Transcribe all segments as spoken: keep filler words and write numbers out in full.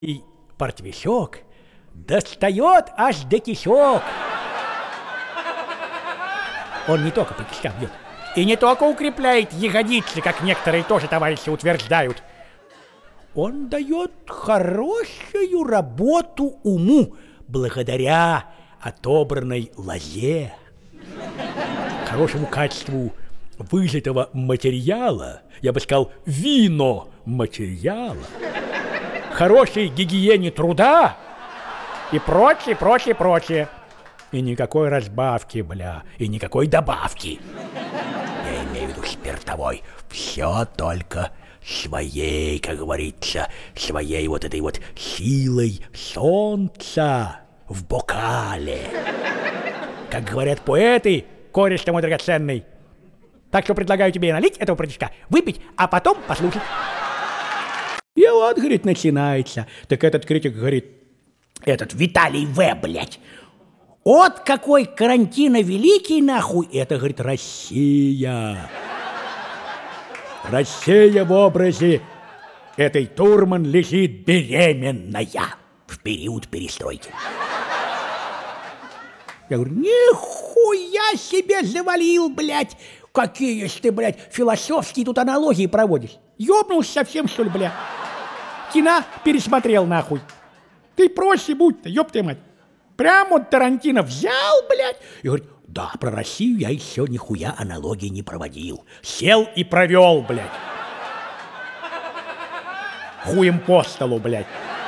И портвещок достает аж до кишок. Он не только по кишкам бьет, и не только укрепляет ягодицы, как некоторые тоже товарищи утверждают. Он дает хорошую работу уму благодаря отобранной лозе, хорошему качеству выжатого материала, я бы сказал, вино материала, хорошей гигиене труда и прочее, прочее, прочее. И никакой разбавки, бля, и никакой добавки. Я имею в виду спиртовой. Все только своей, как говорится, своей вот этой вот силой солнца в бокале. Как говорят поэты, кореш ты мой драгоценный. Так что предлагаю тебе налить этого протишка, выпить, а потом послушать. И вот, говорит, начинается. Так этот критик говорит, этот Виталий В, блядь. От какой карантина великий, нахуй, это, говорит, Россия. Россия в образе этой Турман лежит беременная в период перестройки. Я говорю, нихуя себе завалил, блядь. Какие ж ты, блядь, философские тут аналогии проводишь. Ёбнулся совсем, что ли, блядь? Кино пересмотрел, нахуй. Ты проще будь-то, ёб ты мать. Прямо вот Тарантино взял, блядь, и говорит, да, про Россию я еще нихуя аналогии не проводил. Сел и провел, блядь. Хуем по столу, блядь.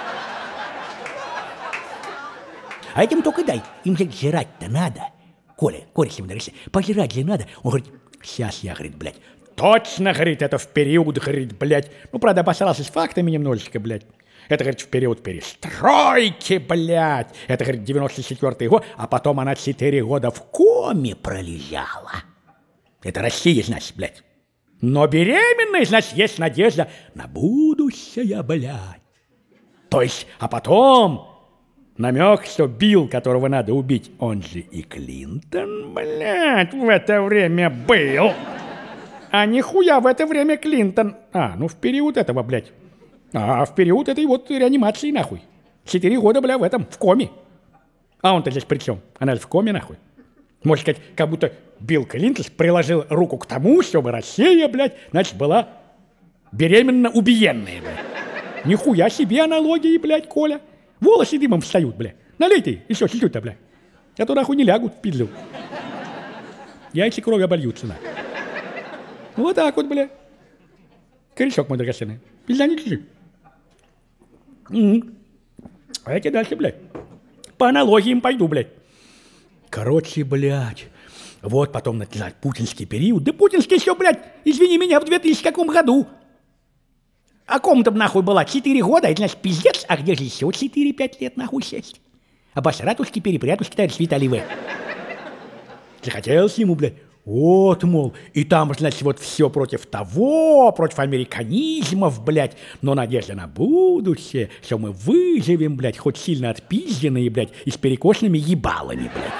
А этим только дай, им же жрать-то надо. Коля, Коля, если вы пожрать же надо. Он говорит, сейчас я, говорит, блядь. Точно, говорит, это в период, говорит, блядь. Ну, правда, обосрался с фактами немножечко, блядь. Это, говорит, в период перестройки, блядь. Это, говорит, девяносто четвёртый год, а потом она четыре года в коме пролежала. Это Россия, значит, блядь. Но беременная, значит, есть надежда на будущее, блядь. То есть, а потом намек, что Билл, которого надо убить, он же и Клинтон, блядь, в это время был. А нихуя в это время Клинтон. А, ну в период этого, блядь. А в период этой вот реанимации, нахуй. Четыре года, бля, в этом, в коме. А он-то здесь при чем? Она же в коме, нахуй. Можно сказать, как будто Билл Клинтон приложил руку к тому, чтобы Россия, блядь, значит, была беременно убиенная, блядь. Нихуя себе аналогии, блядь, Коля. Волосы дымом встают, блядь. Налей ты еще чуть-чуть-то, блядь. А то нахуй не лягут в пизду. Яйца кровью обольются, нахуй. Вот так вот, блядь. Корешок мой драгоценный. Пизда не чуть-чуть. Mm-hmm. А я тебе дальше, блядь, по аналогиям пойду, блядь. Короче, блядь, вот потом начинать путинский период. Да путинский еще, блядь, извини меня, в две тысячи каком году. А ком-то нахуй была четыре года, это значит пиздец, а где же еще четыре-пять лет нахуй сесть? Обосратушки, перепрятушки, товарищ Виталий В. Захотелось ему, блядь. Вот, мол, и там, значит, вот все против того, против американизмов, блядь, но надежда на будущее, что мы выживем, блядь, хоть сильно отпизденные, блядь, и с перекошенными ебалами, блядь.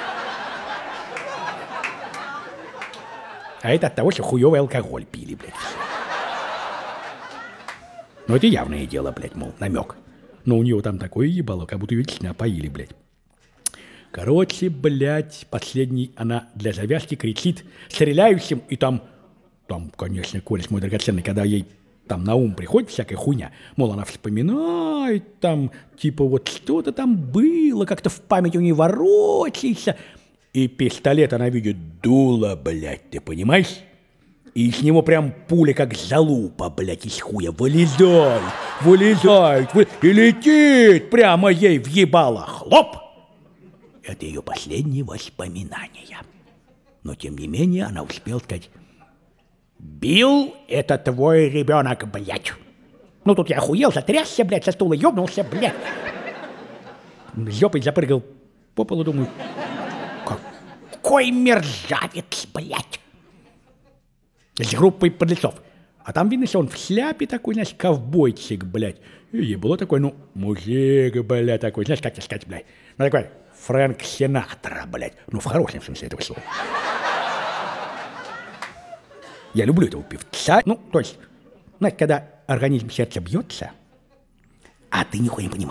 А это от того, что хуёвый алкоголь пили, блядь. Ну, это явное дело, блядь, мол, намек. Но у него там такое ебало, как будто вечно опоили, блядь. Короче, блядь, последний она для завязки кричит стреляющим, и там, там, конечно, Коля, мой драгоценный, когда ей там на ум приходит всякая хуйня, мол, она вспоминает, там, типа, вот что-то там было, как-то в память у нее ворочается, и пистолет она видит дуло, блядь, ты понимаешь? И из него прям пуля, как залупа, блядь, из хуя, вылезает, вылезает, вы... и летит прямо ей в ебало, хлоп! Это ее последние воспоминания. Но, тем не менее, она успела сказать, «Билл, это твой ребенок, блядь». Ну, тут я охуел, затрясся, блядь, со стула, ёбнулся, блядь. Жопой запрыгал по полу, думаю, какой мерзавец, блядь. С группой подлецов. А там видно, что он в шляпе такой, знаешь, ковбойчик, блядь. И было такой, ну, мужик, блядь, такой, знаешь, как тебе сказать, блядь. Ну, такой Фрэнк Синатра, блядь. Ну, в хорошем смысле этого слова. Я люблю этого певца. Ну, то есть, знаете, когда организм сердца бьется, а ты нихуя не понимаешь.